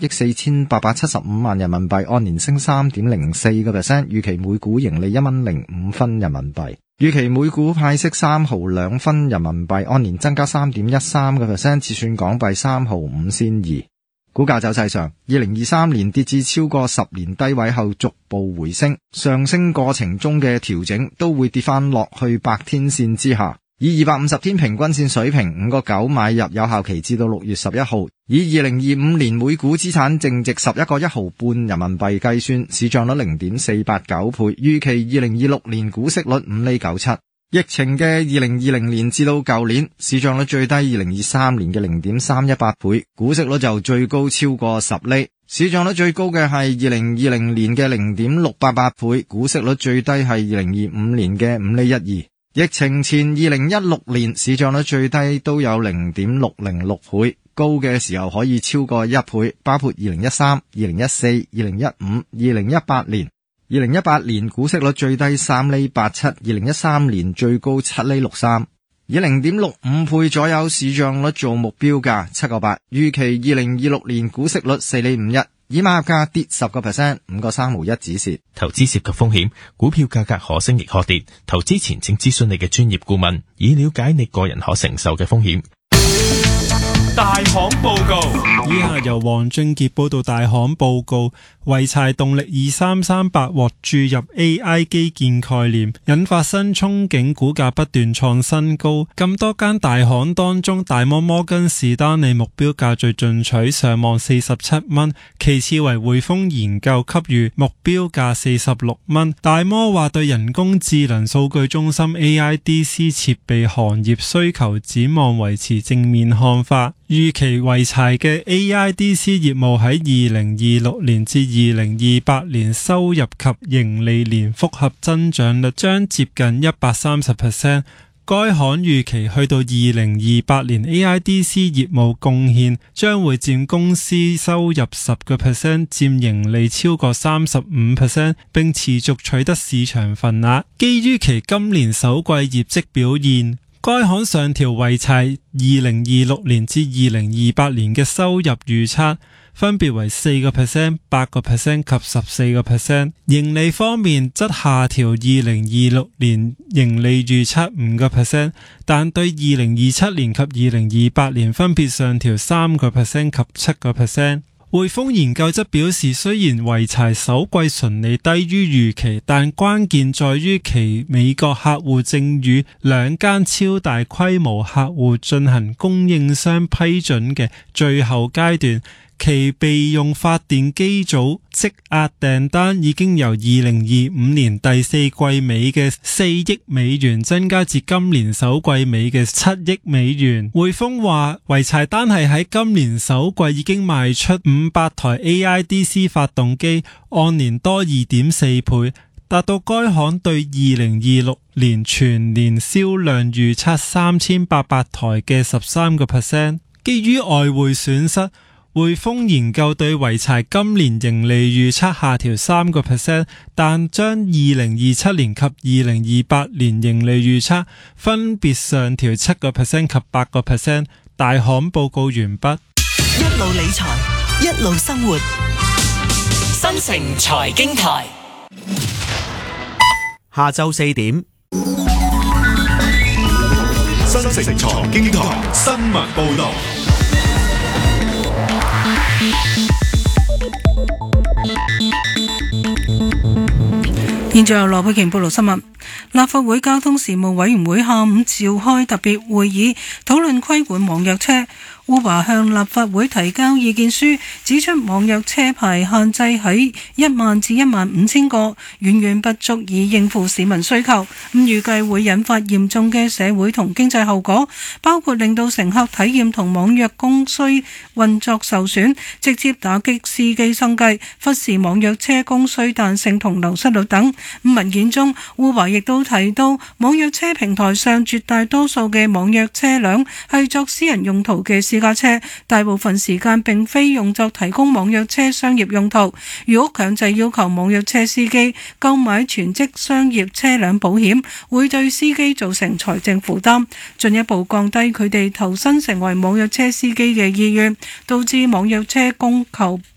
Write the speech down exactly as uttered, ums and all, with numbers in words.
億四千八百七十五萬人民幣，按年升三點零四個 percent， 預期每股盈利一蚊零五分人民幣，預期每股派息三毫兩分人民幣，按年增加三點一三個 percent， 折算港幣三毫五仙二。股價走勢上，二零二三年跌至超過十年低位後逐步回升，上升過程中嘅調整都會跌翻落去百天線之下。以二百五十天平均線水平五個九買入，有效期至到六月十一號。以二零二五年每股資產淨值十一個一毫半人民幣計算，市賬率零點四八九倍，預期二零二六年股息率五厘九七。疫情嘅二零二零年至到舊年，市賬率最低二零二三年嘅零點三一八倍，股息率就最高超過十厘。市賬率最高嘅係二零二零年嘅零點六八八倍，股息率最低係二零二五年嘅五厘一二。疫情前二零一六年市賬率最低都有零點六零六倍，高嘅時候可以超過一倍，包括二零一三、二零一四、二零一五、二零一八年。二零一八年股息率最低三厘八七，二零一三年最高七厘六三，以零點六五倍左右市賬率做目標價七個八，預期二零二六年股息率四厘五一，以買入價跌十個 percent， 五個三毫一止蝕。 投資涉及風險，股票價格可升亦可跌，投資前請諮詢你嘅專業顧問，以了解你個人可承受嘅風險。 大行報告， 以下由黃俊傑報道。大行報告，濰柴動力二三三八獲注入 A I 基建概念，引發新憧憬，股價不斷創新高。咁多間大行當中，大摩摩根士丹利目標價最進取，上望四十七蚊，其次為匯豐研究給予目標價四十六蚊。大摩話對人工智能數據中心 A I D C 設備行業需求展望維持正面看法。預期濰柴嘅 A I D C 業務喺二零二六年至二零二八年收入及盈利年複合增長率將接近一百三十 percent。該行預期去到二零二八年 A I D C 業務貢獻將會佔公司收入十個 percent， 佔盈利超過三十五 percent， 並持續取得市場份額。基於其今年首季業績表現，該行上調濰柴二零二六年至二零二八年嘅收入預測，分別為四個 percent、八個 percent 及十四個 percent。盈利方面則下調二零二六年盈利預測五個 percent， 但對二零二七年及二零二八年分別上調三個 percent 及七個 percent。匯豐研究則表示，雖然濰柴首季純利低於預期，但關鍵在於其美國客戶正與兩間超大規模客戶進行供應商批准嘅最後階段。其備用發電機組積壓訂單已經由二零二五年第四季尾嘅四億美元增加至今年首季尾嘅七億美元。匯豐話，濰柴單係喺今年首季已經賣出五百台 A I D C 發動機，按年多 二點四倍，達到該行對二零二六年全年銷量預測三千八百台嘅十三個 percent。基於外匯損失，匯豐研究對濰柴今年盈利預測下調三個 percent， 但將二零二七年及二零二八年盈利預測分別上調七個 percent 及八個 percent。大行報告完畢。 一路理財，一路生活。新城財經台， 下晝四點。 新城財經台新聞報道。 現在由羅佩瓊報道新聞。立法會交通事務委員會下午召開特別會議，討論規管網約車。Uber 向立法會提交意見書，指出網約車牌限制喺一萬至一萬五千個，遠遠不足以應付市民需求。咁預計會引發嚴重嘅社會同經濟後果，包括令到乘客體驗同網約供需運作受損，直接打擊司機生計，忽視網約車供需彈性同流失率等。文件中 Uber 亦都提到，網約車平台上絕大多數嘅網約車輛係作私人用途嘅私家車，大部分時間並非用作提供網約車商業用途。如果強制要求網約車司機購買全職商業車輛保險，會對司機造成財政負擔，進一步降低佢哋投身成為網約車司機嘅意願，導致網約車供求